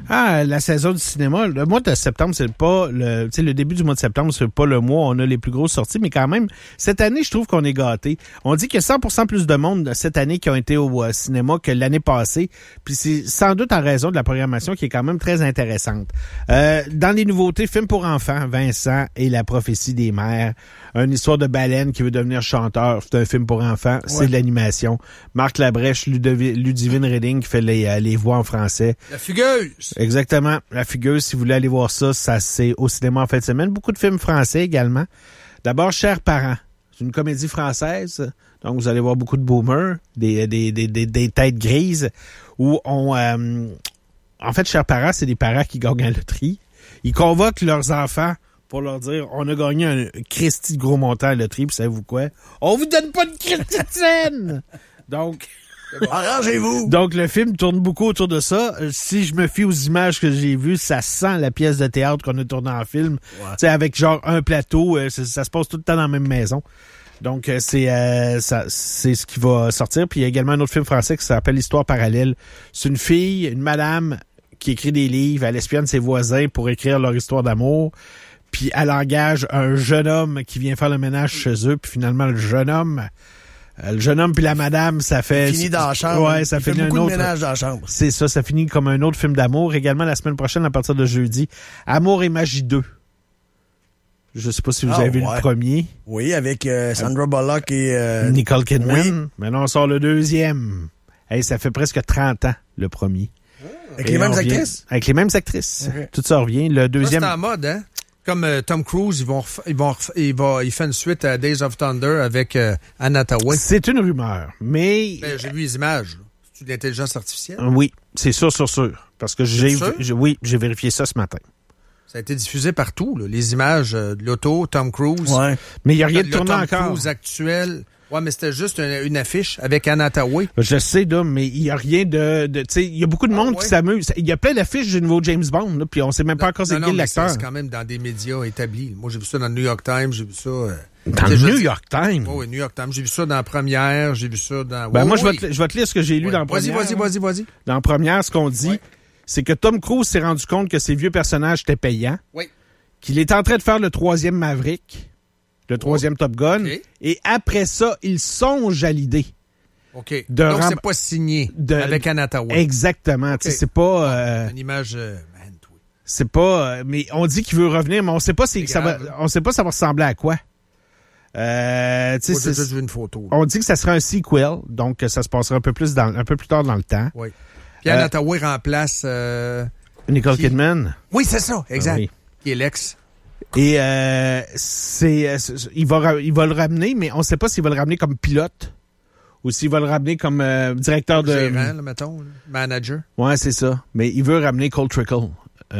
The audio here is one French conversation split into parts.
Ah, la saison du cinéma. Le mois de septembre, c'est pas le début du mois de septembre, c'est pas le mois où on a les plus grosses sorties, mais quand même, cette année, je trouve qu'on est gâtés. On dit qu'il y a 100% plus de monde cette année qui ont été au cinéma que l'année passée, puis c'est sans doute en raison de la programmation qui est quand même très intéressante. Dans les nouveautés, film pour enfants, Vincent et la prophétie des mers, une histoire de baleine qui veut devenir chanteur, c'est un film pour enfants, c'est de l'animation. Marc Labrèche, Ludivine Reding qui fait les voix en français. La Fugueuse! Exactement. La Fugueuse, si vous voulez aller voir ça, c'est au cinéma en fin de semaine. Beaucoup de films français également. D'abord, Chers parents. C'est une comédie française. Donc, vous allez voir beaucoup de boomers, des têtes grises, où en fait, Chers parents, c'est des parents qui gagnent à la loterie. Ils convoquent leurs enfants pour leur dire, on a gagné un Christy de gros montant à la loterie, puis savez-vous quoi? On vous donne pas de Christy de scène! Donc... Arrangez-vous! Donc, le film tourne beaucoup autour de ça. Si je me fie aux images que j'ai vues, ça sent la pièce de théâtre qu'on a tournée en film. Ouais. Tu sais, avec genre un plateau, ça se passe tout le temps dans la même maison. Donc, c'est ce qui va sortir. Puis, il y a également un autre film français qui s'appelle Histoire parallèle. C'est une fille, une madame qui écrit des livres. Elle espionne ses voisins pour écrire leur histoire d'amour. Puis, elle engage un jeune homme qui vient faire le ménage chez eux. Puis, finalement, le jeune homme puis la madame, ça fait... Fini dans la chambre. Ouais, ça finit un autre... de ménage dans la chambre. C'est ça finit comme un autre film d'amour. Également, la semaine prochaine, à partir de jeudi, Amour et magie 2. Je sais pas si vous avez vu le premier. Oui, avec Sandra Bullock et... Nicole Kidman. Oui. Maintenant, on sort le deuxième. Hey, ça fait presque 30 ans, le premier. Avec les mêmes actrices? Avec les mêmes actrices. Okay. Tout ça revient. Le deuxième... Ça, c'est en mode, hein? Comme Tom Cruise, il fait une suite à Days of Thunder avec Anna Hathaway. C'est une rumeur, mais... J'ai vu les images. C'est de l'intelligence artificielle? Oui, c'est sûr. Parce que j'ai vérifié ça ce matin. Ça a été diffusé partout, là. Les images de l'auto, Tom Cruise. Ouais. Mais il n'y a rien de tourné Tom encore. Cruise actuel. Ouais, mais c'était juste une affiche avec Anna Hathaway. Je sais, là, mais il n'y a rien de tu sais, il y a beaucoup de monde qui s'amuse. Il y a plein d'affiches du nouveau James Bond, là, puis on sait même pas encore c'est qui l'acteur. C'est quand même dans des médias établis. Moi, j'ai vu ça dans le New York Times, j'ai vu ça... Dans le New York Times? Oui, New York Times. J'ai vu ça dans la Première, j'ai vu ça dans... moi, je vais te lire ce que j'ai lu dans la Première. Vas-y. Dans la Première, ce qu'on dit, c'est que Tom Cruise s'est rendu compte que ses vieux personnages étaient payants. Oui. Qu'il est en train de faire le 3e Maverick. Le 3e Top Gun. Okay. Et après ça, il songe à l'idée. OK. Donc, c'est pas signé avec Anna Hathaway. Exactement. Okay. C'est pas... une image... c'est pas... mais on dit qu'il veut revenir, mais on sait pas ça va ressembler à quoi. J'ai vu une photo. On dit que ça sera un sequel, donc ça se passera un peu plus tard dans le temps. Oui. Puis Anna Hathaway remplace... Nicole Kidman. Oui, c'est ça. Exact. Oui. Qui est l'ex. Et il va le ramener, mais on ne sait pas s'il va le ramener comme pilote ou s'il va le ramener comme directeur de... Gérant, là, mettons, manager. Ouais, c'est ça. Mais il veut ramener Cole Trickle,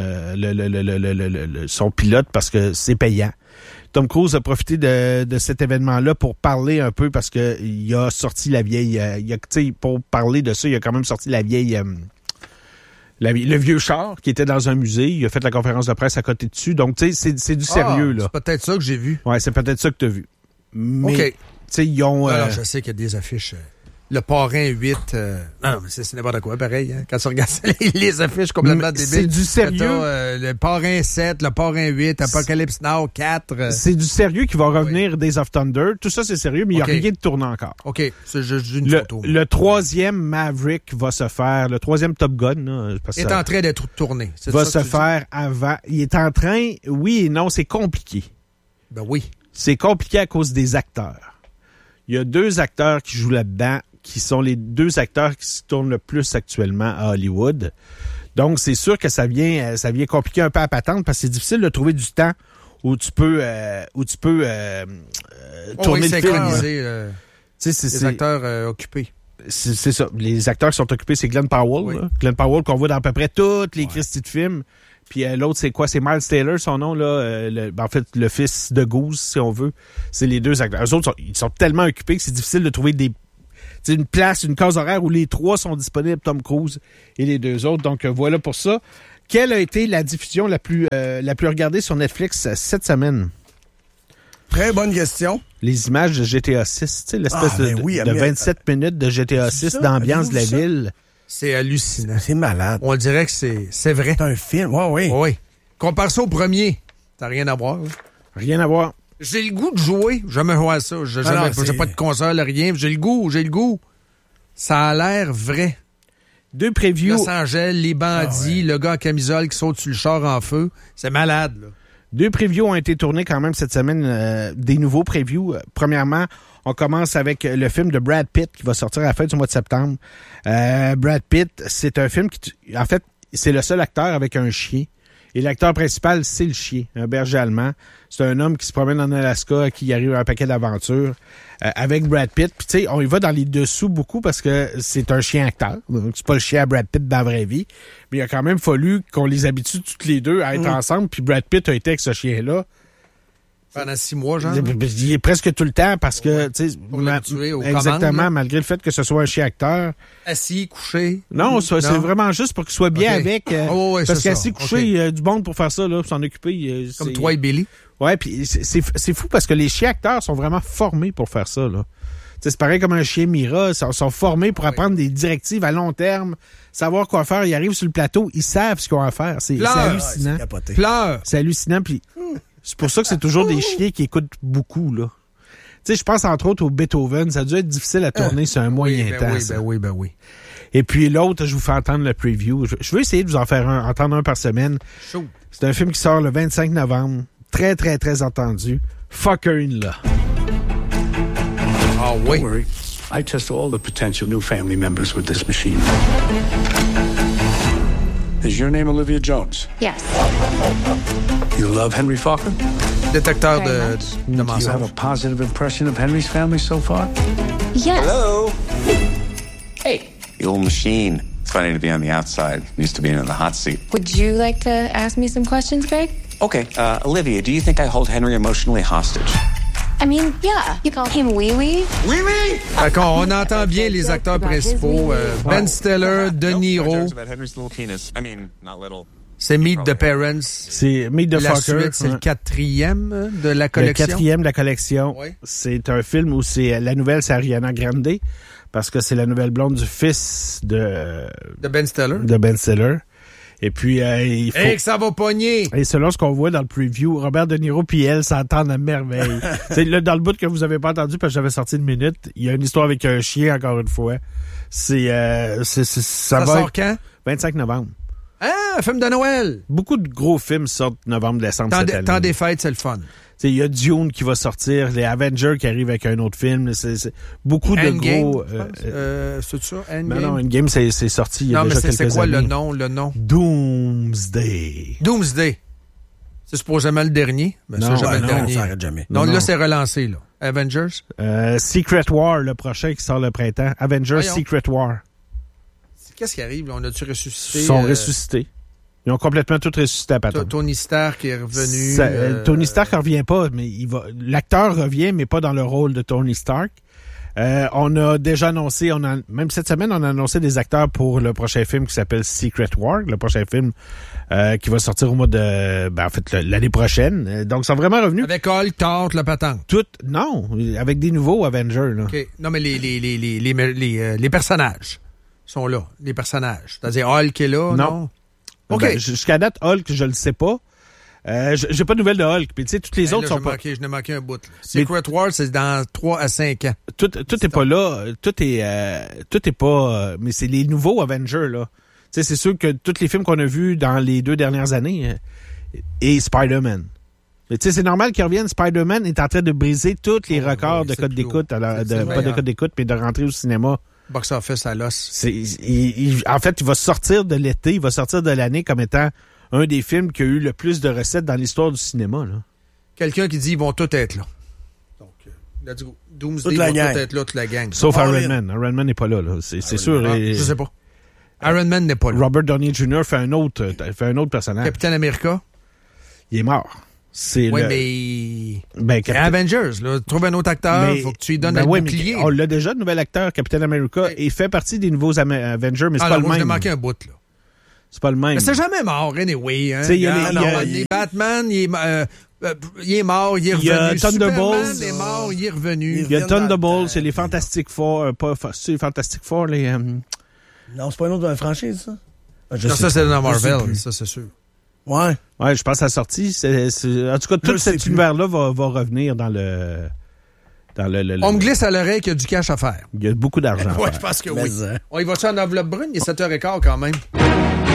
son pilote, parce que c'est payant. Tom Cruise a profité de cet événement-là pour parler un peu, parce que il a sorti la vieille... pour parler de ça, il a quand même sorti la vieille... le vieux char qui était dans un musée, il a fait la conférence de presse à côté dessus. Donc, tu sais, c'est du sérieux, là. C'est peut-être ça que j'ai vu. Ouais, c'est peut-être ça que tu as vu. Mais, tu sais, ils ont... Alors, je sais qu'il y a des affiches. Le Parrain 8... non, mais c'est n'importe quoi, pareil. Hein, quand tu regardes les affiches complètement débiles. C'est du sérieux. Le Parrain 7, le Parrain 8, Apocalypse Now 4. C'est du sérieux qui va revenir Days of Thunder. Tout ça, c'est sérieux, mais il n'y a rien de tourné encore. OK, c'est juste une photo. Le 3e Maverick va se faire, le 3e Top Gun... Là, il est en train d'être tourné. Va se faire avant. Il est en train... Oui et non, c'est compliqué. Ben oui. C'est compliqué à cause des acteurs. Il y a 2 acteurs qui jouent là-dedans, qui sont les 2 acteurs qui se tournent le plus actuellement à Hollywood. Donc, c'est sûr que ça vient compliquer un peu à patente, parce que c'est difficile de trouver du temps où tu peux tourner le film. Les acteurs occupés. C'est ça. Les acteurs qui sont occupés, c'est Glenn Powell. Oui. Là. Glenn Powell qu'on voit dans à peu près toutes les Christie de films. Puis l'autre, c'est quoi? C'est Miles Taylor, son nom, là. En fait, le fils de Goose, si on veut. C'est les 2 acteurs. Eux autres, ils sont tellement occupés que c'est difficile de trouver une place, une case horaire où les 3 sont disponibles, Tom Cruise et les 2 autres. Donc, voilà pour ça. Quelle a été la diffusion la plus regardée sur Netflix cette semaine? Très bonne question. Les images de GTA 6, tu sais, l'espèce de 27 minutes de GTA 6 d'ambiance de la ville. C'est hallucinant. C'est malade. On dirait que c'est vrai. C'est un film. Oui. Oui. Compare ça au premier. T'as rien à voir. Là. Rien à voir. J'ai le goût de jouer. Jamais joué à ça. J'ai pas de console, rien. J'ai le goût. Ça a l'air vrai. 2 previews. Los Angeles, les bandits, le gars en camisole qui saute sur le char en feu. C'est malade, là. 2 previews ont été tournés quand même cette semaine, des nouveaux previews. Premièrement, on commence avec le film de Brad Pitt qui va sortir à la fin du mois de septembre. Brad Pitt, c'est un film qui, en fait, c'est le seul acteur avec un chien. Et l'acteur principal, c'est le chien, un berger allemand. C'est un homme qui se promène en Alaska, qui arrive à un paquet d'aventures avec Brad Pitt. Puis tu sais, on y va dans les dessous beaucoup parce que c'est un chien acteur. Donc c'est pas le chien à Brad Pitt dans la vraie vie. Mais il a quand même fallu qu'on les habitue toutes les deux à être ensemble. Puis Brad Pitt a été avec ce chien-là. Pendant 6 mois, genre? Il est presque tout le temps parce que, tu sais, exactement, commandes, malgré le fait que ce soit un chien acteur. Assis, couché? Non, c'est vraiment juste pour qu'il soit bien avec. Parce qu'assis, couché, il y a du monde pour faire ça, là, pour s'en occuper. Comme toi et Billy? Ouais, puis c'est fou parce que les chiens acteurs sont vraiment formés pour faire ça, là. T'sais, c'est pareil comme un chien Mira, ils sont formés pour apprendre des directives à long terme, savoir quoi faire. Ils arrivent sur le plateau, ils savent ce qu'ils ont à faire. C'est hallucinant. C'est hallucinant, puis c'est pour ça que c'est toujours des chiens qui écoutent beaucoup, là. Tu sais, je pense entre autres au Beethoven, ça a dû être difficile à tourner sur un moyen temps. Ben oui. Et puis l'autre, je vous fais entendre le preview. Je veux essayer de vous en faire entendre un par semaine. Chaud. C'est un film qui sort le 25 novembre. Très, très, très attendu. Fucker in Law. Ah oui. Don't worry. I test all the potential new family members with this machine. Is your name Olivia Jones? Yes. You love Henry Fokker? Détecteur de Do you have mensonges. a positive impression of Henry's family so far? Yes. Hello. Hey, the old machine. It's funny to be on the outside. Used to being in the hot seat. Would you like to ask me some questions, Greg? Okay, Olivia, do you think I hold Henry emotionally hostage? I mean, yeah. You call him Wee Wee? Oui, oui! Fait qu'on entend bien les acteurs principaux. Ben Stiller, De Niro. About Henry's little penis. I mean, not little. C'est Meet the Parents. C'est Meet the La Fucker. suite, c'est le 4e de la Le collection. 4e de la collection. Ouais. C'est un film où la nouvelle, c'est Ariana Grande, parce que c'est la nouvelle blonde du fils de Ben Stiller. Ben Stiller. Et puis, il faut... Et que ça va pogner! Et selon ce qu'on voit dans le preview, Robert De Niro puis elle s'entendent à merveille. C'est là, dans le bout que vous avez pas entendu parce que j'avais sorti une minute, il y a une histoire avec un chien, encore une fois. Ça sort quand? 25 novembre. Ah, un film de Noël! Beaucoup de gros films sortent novembre-décembre cette année. Temps des fêtes, c'est le fun. Il y a Dune qui va sortir, les Avengers qui arrivent avec un autre film. C'est beaucoup de Endgame, gros... c'est ça? Endgame? Non, Endgame, c'est sorti il y a déjà quelques années. Non, mais c'est quoi le nom? Doomsday. Doomsday. C'est supposément le dernier, mais c'est jamais le dernier. Ça arrête jamais. Donc là, c'est relancé, là. Avengers? Secret War, le prochain qui sort le printemps. Avengers Voyons. Secret War. Qu'est-ce qui arrive, là? On a-tu ressuscité? Ils sont ressuscités. Ils ont complètement tout ressuscité à patente. Tony Stark est revenu. Tony Stark revient pas, mais l'acteur revient, mais pas dans le rôle de Tony Stark. On a déjà annoncé, même cette semaine, on a annoncé des acteurs pour le prochain film qui s'appelle Secret War, le prochain film qui va sortir au mois de, l'année prochaine. Donc, ils sont vraiment revenus. Avec Hulk, Thor, la patente. Non, avec des nouveaux Avengers, là. OK. Non, mais les personnages sont là. Les personnages. C'est-à-dire Hulk est là, non? OK. Ben, jusqu'à date, Hulk, je le sais pas. J'ai pas de nouvelles de Hulk. Puis tu sais, toutes les autres sont pas... Je n'ai manqué un bout. Là. Secret War, c'est dans 3 à 5 ans. Tout est pas là. Tout est pas... mais c'est les nouveaux Avengers, là. Tu sais, c'est sûr que tous les films qu'on a vus dans les 2 dernières années et Spider-Man. Mais tu sais, c'est normal qu'ils reviennent. Spider-Man est en train de briser tous les records de code d'écoute. Pas de code d'écoute, mais de rentrer au cinéma. Box office à l'os. En fait, il va sortir de l'été, il va sortir de l'année comme étant un des films qui a eu le plus de recettes dans l'histoire du cinéma. Là. Quelqu'un qui dit ils vont tous être là. Donc, let's go. Doomsday, ils vont tous être là, toute la gang. Sauf Iron Man. Iron Man n'est pas là. C'est sûr. Je sais pas. Iron Man n'est pas là. Robert Downey Jr. fait un autre personnage. Capitaine America. Il est mort. Mais Avengers, là. Trouve un autre acteur, il faut que tu lui donnes un bouclier. On l'a déjà, le nouvel acteur, Captain America, et fait partie des nouveaux Avengers, mais c'est pas le même. Je l'ai manqué un bout, là. C'est pas le même. Mais c'est jamais mort, anyway. Hein? Il y a Batman, il est mort, il est revenu. Il y a Thunderbolts. Superman est mort, il est revenu. Il y a Thunderbolts, c'est les Fantastic Four, pas les Fantastic Four, Non, c'est pas une autre franchise, ça? Non, ça, c'est dans Marvel, ça, c'est sûr. Ouais. Ouais, je pense à la sortie. En tout cas, tout cet univers-là va revenir dans le... On me glisse à l'oreille qu'il y a du cash à faire. Il y a beaucoup d'argent à ouais, faire. je pense que Mais oui. On y va-tu en enveloppe brune? Il est 7h15 quand même.